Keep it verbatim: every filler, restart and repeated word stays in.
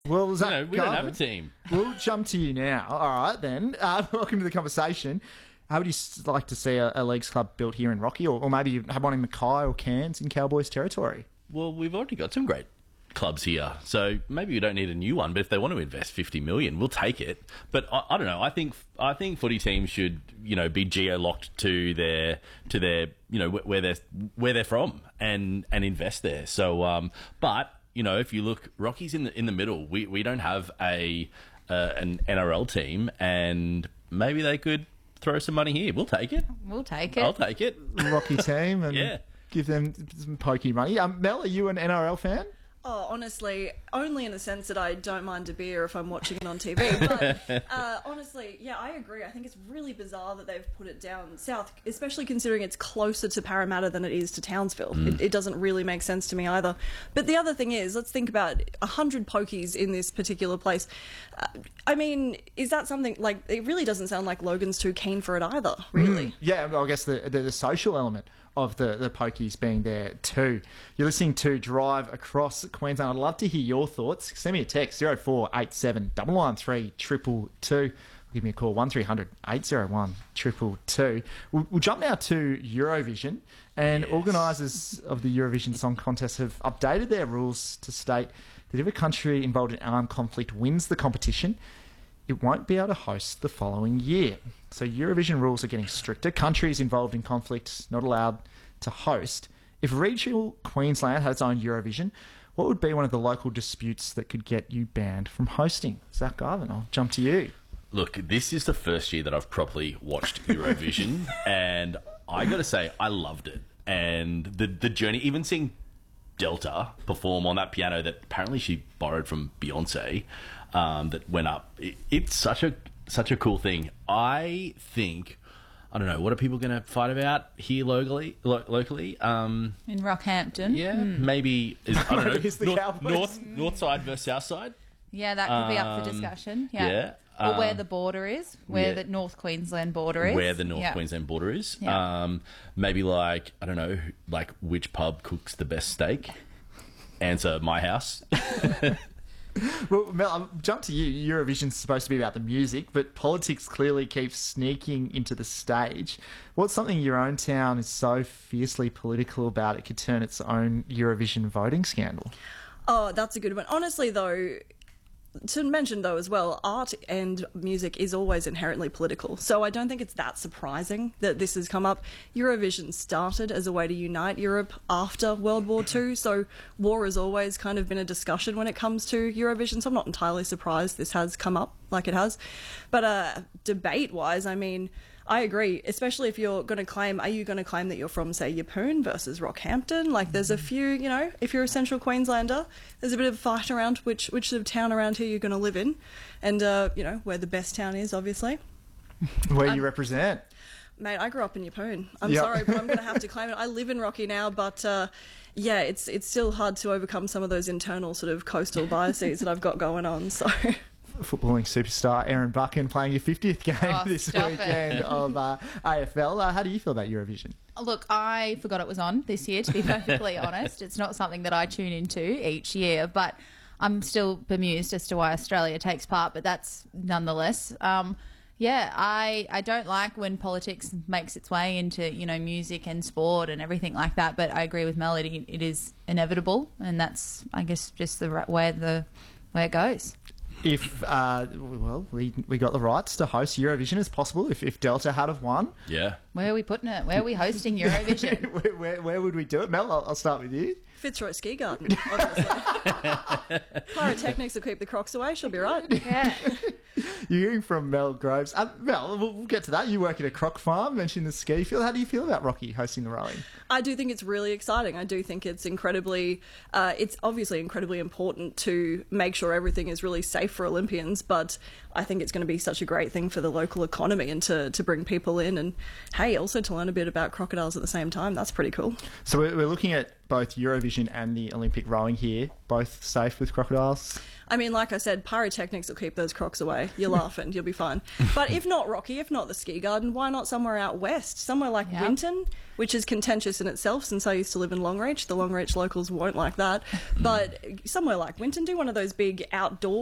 Well, Zach You know, we don't have a Garvin, team. We'll jump to you now. All right, then. Uh, welcome to the conversation. How would you s- like to see a, a leagues club built here in Rocky, or, or maybe you have one in Mackay or Cairns in Cowboys territory? Well, we've already got some great clubs here, so maybe we don't need a new one. But if they want to invest fifty million, we'll take it. But I, I don't know. I think I think footy teams should, you know, be geo locked to their to their you know wh- where they're where they're from and and invest there. So, um, but you know, if you look, Rocky's in the in the middle. We we don't have a uh, an N R L team, and maybe they could throw some money here. We'll take it. We'll take it. I'll take it. Rocky team and Yeah. give them some pokey money. Um, Mel, are you an N R L fan? Oh, honestly, only in the sense that I don't mind a beer if I'm watching it on T V. But uh, honestly, yeah, I agree. I think it's really bizarre that they've put it down south, especially considering it's closer to Parramatta than it is to Townsville. Mm. It, it doesn't really make sense to me either. But the other thing is, let's think about a hundred pokies in this particular place. Uh, I mean, is that something, like, it really doesn't sound like Logan's too keen for it either, really. Mm, yeah, well, I guess the, the the social element of the, the pokies being there too. You're listening to Drive Across Queensland. I'd love to hear your thoughts. Send me a text, zero four eight seven, one one three, two two two. Give me a call, one three hundred, eight oh one, two two two. We'll, we'll jump now to Eurovision, and Yes. organisers of the Eurovision Song Contest have updated their rules to state that if a country involved in armed conflict wins the competition, it won't be able to host the following year. So Eurovision rules are getting stricter. Countries involved in conflict not allowed to host. If regional Queensland had its own Eurovision, what would be one of the local disputes that could get you banned from hosting? Zach Garvin, I'll jump to you. Look, this is the first year that I've properly watched Eurovision, and I got to say, I loved it. And the the journey, even seeing Delta perform on that piano that apparently she borrowed from Beyonce, um, that went up. It, it's such a such a cool thing. I think, I don't know, what are people going to fight about here locally? Lo- locally, um, In Rockhampton. yeah, maybe is, I don't know, Maybe it's the north, Cowboys. north north side versus south side. Yeah, that could be up for Um, discussion. Yeah. yeah, Or where um, the border is, where yeah. the North Queensland border is. Where the North Yeah. Queensland border is. Yeah. Um, maybe like, I don't know, like which pub cooks the best steak? Answer, my house. Well, Mel, I'll jump to you. Eurovision's supposed to be about the music, but politics clearly keeps sneaking into the stage. What's something your own town is so fiercely political about it could turn its own Eurovision voting scandal? Oh, that's a good one. Honestly, though, to mention, though, as well, art and music is always inherently political. So I don't think it's that surprising that this has come up. Eurovision started as a way to unite Europe after World War Two. So war has always kind of been a discussion when it comes to Eurovision. So I'm not entirely surprised this has come up like it has. But uh, debate-wise, I mean, I agree, especially if you're going to claim, are you going to claim that you're from, say, Yeppoon versus Rockhampton? Like, there's a few, you know, if you're a Central Queenslander, there's a bit of a fight around which, which sort of town around here you're going to live in. And, uh, you know, where the best town is, obviously. Where you represent? Mate, I grew up in Yeppoon. I'm Yep. sorry, but I'm going to have to claim it. I live in Rocky now, but, uh, yeah, it's it's still hard to overcome some of those internal sort of coastal biases that I've got going on, so... Footballing superstar Aaron Buchan playing your fiftieth game Oh, this stop it. weekend of uh, A F L. Uh, how do you feel about Eurovision? Look, I forgot it was on this year, to be perfectly honest. It's not something that I tune into each year, but I'm still bemused as to why Australia takes part, but that's nonetheless. Um, yeah, I, I don't like when politics makes its way into, you know, music and sport and everything like that, but I agree with Melody. It is inevitable, and that's, I guess, just the right way the way it goes. If, uh, well, we we got the rights to host Eurovision as possible, if, if Delta had have won, Yeah. Where are we putting it? Where are we hosting Eurovision? where, where, where would we do it? Mel, I'll, I'll start with you. Fitzroy Ski Garden, obviously. Pyrotechnics will keep the crocs away, she'll be right. Yeah. You're hearing from Mel Groves. Uh, Mel, we'll, we'll get to that. You work at a croc farm, mentioned the ski field. How do you feel about Rocky hosting the rowing? I do think it's really exciting. I do think it's incredibly, uh, it's obviously incredibly important to make sure everything is really safe for Olympians, but I think it's going to be such a great thing for the local economy and to, to bring people in and, hey, also to learn a bit about crocodiles at the same time. That's pretty cool. So we're, we're looking at both Eurovision and the Olympic rowing here, both safe with crocodiles. I mean, like I said, pyrotechnics will keep those crocs away. You're laughing, you'll be fine. But if not Rocky, if not the ski garden, why not somewhere out west? Somewhere like Yeah. Winton, which is contentious in itself since I used to live in Longreach. The Longreach locals won't like that. But somewhere like Winton, do one of those big outdoor